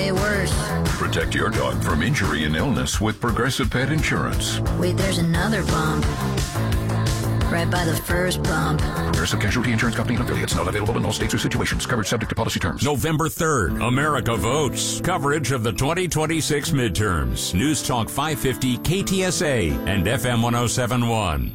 worse. Protect your dog from injury and illness with Progressive Pet Insurance. Wait, there's another bump. Right by the first bump. Progressive Casualty Insurance Company and affiliates. Not available in all states or situations. Coverage subject to policy terms. November 3rd, America votes. Coverage of the 2026 midterms. News Talk 550 KTSA and FM 1071.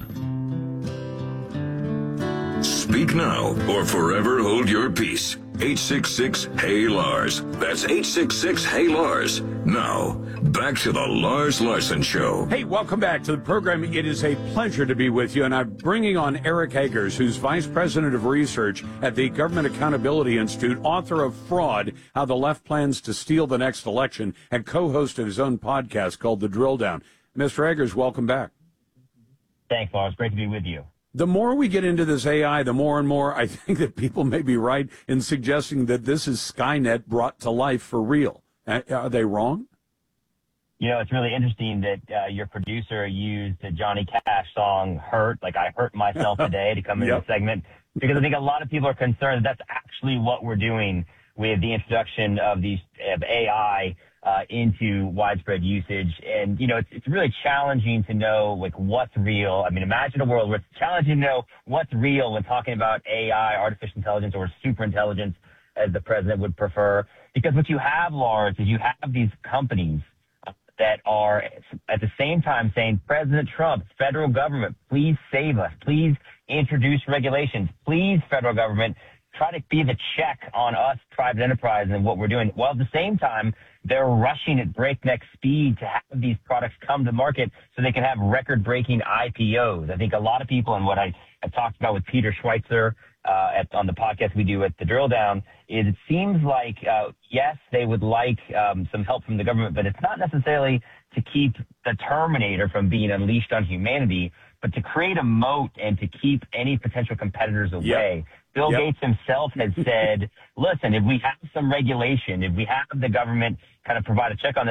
Speak now or forever hold your peace. 866-HEY-LARS. That's 866-HEY-LARS. Now, back to the Lars Larson Show. Hey, welcome back to the program. It is a pleasure to be with you, and I'm bringing on Eric Eggers, who's Vice President of Research at the Government Accountability Institute, author of Fraud, How the Left Plans to Steal the Next Election, and co-host of his own podcast called The Drill Down. Mr. Eggers, welcome back. Thanks, Lars. Great to be with you. The more we get into this AI, the more and more I think that people may be right in suggesting that this is Skynet brought to life for real. Are they wrong? You know, it's really interesting that your producer used the Johnny Cash song Hurt, like I hurt myself today, to come into the segment, because I think a lot of people are concerned that that's actually what we're doing with the introduction of AI into widespread usage. And, you know, it's really challenging to know, like, what's real. I mean, imagine a world where it's challenging to know what's real when talking about AI, artificial intelligence, or super intelligence, as the president would prefer. Because what you have, Lars, is you have these companies that are at the same time saying, President Trump, federal government, please save us. Please introduce regulations. Please, federal government, try to be the check on us, private enterprise, and what we're doing. While at the same time, they're rushing at breakneck speed to have these products come to market so they can have record-breaking IPOs. I think a lot of people, and what I talked about with Peter Schweitzer on the podcast we do at The Drill Down, is it seems like, yes, they would like some help from the government, but it's not necessarily to keep the Terminator from being unleashed on humanity, but to create a moat and to keep any potential competitors away. Bill Gates himself has said, listen, if we have some regulation, if we have the government kind of provide a check on